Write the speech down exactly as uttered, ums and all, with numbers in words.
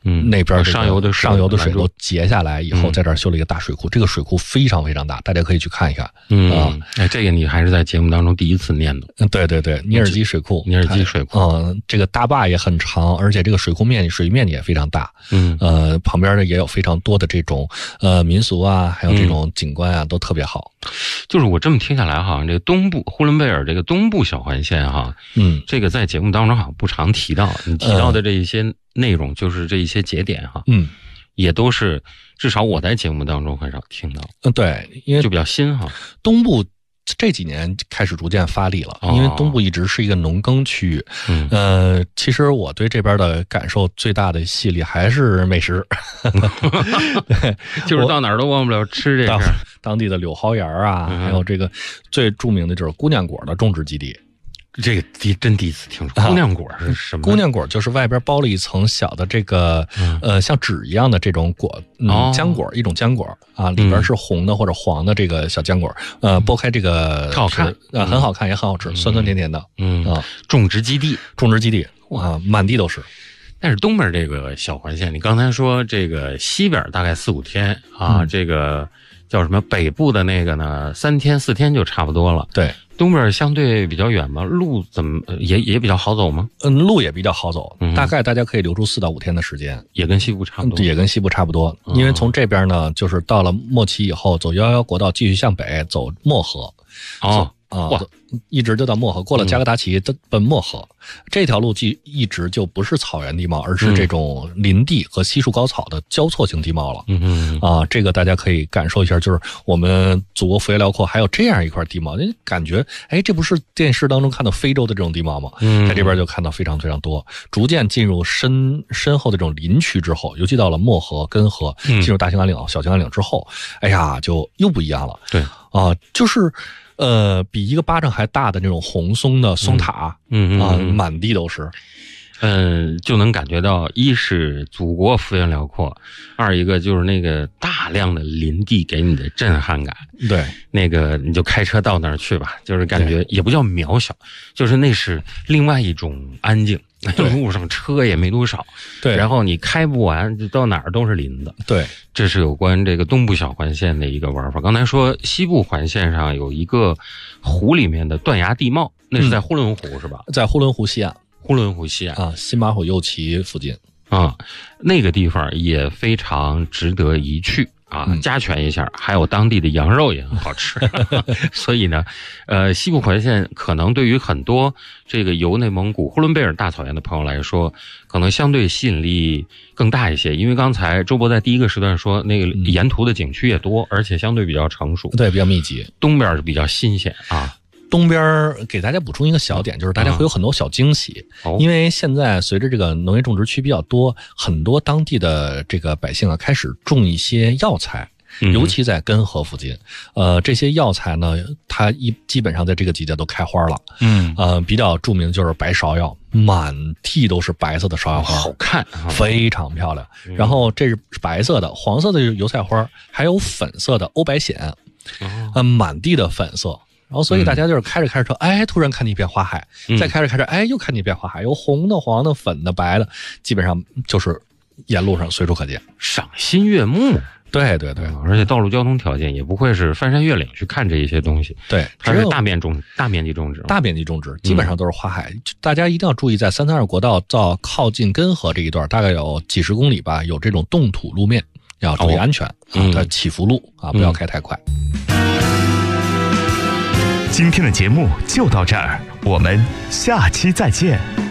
嗯， 那边上游的上游的水都截下来以后，在这儿修了一个大水库，这个水库非常非常大，大家可以去看一看。 嗯啊，哎，这个你还是在节目当中第一次念的。 嗯，对对对，尼尔基水库， 尼尔基水库， 嗯，这个大坝也很长，而且这个水库面积水面积也非常大。 嗯， 呃，旁边呢也有非常多的这种呃民俗啊，还有这种景观啊，都特别好。 就是我这么听下来，好像这个东部呼伦贝尔这个东部小环线哈， 嗯， 这个在节目当中好像不常提到。你提到的这一些内容，就是这一些节点哈， 嗯， 也都是至少我在节目当中很少听到。 嗯，对，因为就比较新哈。 东部这几年开始逐渐发力了，因为东部一直是一个农耕区域。 嗯， 呃，其实我对这边的感受最大的吸引力还是美食， 对，就是到哪儿都忘不了吃这事。 当地的柳蒿园啊，嗯、还有这个最著名的就是姑娘果的种植基地。 这个第真第一次听说，姑娘果是什么？ 姑娘果就是外边包了一层小的这个、嗯、呃像纸一样的这种果，嗯， 哦、 浆果，一种浆果啊，里边是红的或者黄的这个小浆果，呃，剥开这个好看， 呃，很好看，也很好吃，嗯、酸酸甜甜的， 嗯啊， 种植基地， 种植基地，哇，满地都是。 但是东边这个小环线，你刚才说这个西边大概四五天啊，嗯、这个叫什么？北部的那个呢，三天四天就差不多了。 对。 东边相对比较远吗？路怎么也也比较好走吗？ 嗯，路也比较好走， 嗯、 大概大家可以留出四到五天的时间， 也跟西部差不多， 也跟西部差不多。嗯、因为从这边呢，就是到了莫奇以后，走幺幺国道继续向北，走漠河。 哦。 啊，一直就到漠河，过了加格达奇，奔、嗯、奔漠河。这条路既一直就不是草原地貌，而是这种林地和稀树高草的交错型地貌了。 嗯嗯啊，这个大家可以感受一下，就是我们祖国幅员辽阔，还有这样一块地貌，感觉哎，这不是电视当中看到非洲的这种地貌吗？ 嗯， 在这边就看到非常非常多。逐渐进入深深厚的这种林区之后，尤其到了漠河、根河，进入大兴安岭、小兴安岭之后，哎呀，就又不一样了。 对啊，就是。呃，比一个巴掌还大的那种红松的松塔， 嗯啊、嗯呃，满地都是， 嗯，就能感觉到，一是祖国幅员辽阔，二一个就是那个大量的林地给你的震撼感。 对， 那个你就开车到那儿去吧，就是感觉也不叫渺小，就是那是另外一种安静。路上车也没多少， 对， 然后你开不完，就到哪儿都是林子， 对， 这是有关这个东部小环线的一个玩法。刚才说西部环线上有一个湖里面的断崖地貌，那是在呼伦湖、嗯、是吧？ 在呼伦湖西岸， 呼伦湖西岸啊，新马虎右旗附近啊，那个地方也非常值得一去。啊，加权一下，还有当地的羊肉也很好吃，所以呢，呃，西部环线可能对于很多这个游内蒙古呼伦贝尔大草原的朋友来说，可能相对吸引力更大一些，因为刚才周博在第一个时段说，那个沿途的景区也多，而且相对比较成熟， 对，比较密集， 东边是比较新鲜啊。 东边给大家补充一个小点，就是大家会有很多小惊喜， 哦、 因为现在随着这个农业种植区比较多，很多当地的这个百姓啊开始种一些药材。尤其在根河附近，呃，这些药材呢，它一基本上在这个季节都开花了。 嗯， 呃，比较著名就是白芍药，满地都是白色的芍药花， 好看， 非常漂亮。嗯、然后这是白色的，黄色的油菜花，还有粉色的欧白藓， 哦、 呃，满地的粉色。然后，所以大家就是开着开着车，嗯、哎，突然看见一片花海， 嗯、 再开着开着，哎，又看见一片花海，有红的、黄的、粉的、白的，基本上就是沿路上随处可见， 赏心悦目。 对对对， 而且道路交通条件也不会是翻山越岭去看这一些东西， 对， 它是大面种大面积种植， 大面积种植，基本上都是花海。嗯、大家一定要注意，在三三二国道到靠近根河这一段，大概有几十公里吧，有这种冻土路面，要注意安全、哦、啊，它起伏路啊，不要开太快。 今天的节目就到这儿，我们下期再见。